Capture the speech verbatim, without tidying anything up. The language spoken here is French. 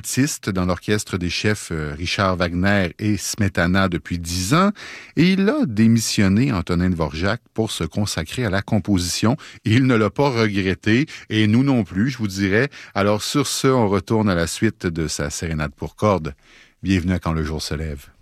altiste dans l'orchestre des chefs Richard Wagner et Smetana depuis dix ans et il a démissionné, Antonin Dvorak, pour se consacrer à la composition. Et il ne l'a pas regretté et nous non plus, je vous dirais. Alors sur ce, on retourne à la suite de sa sérénade pour cordes. Bienvenue à Quand le jour se lève.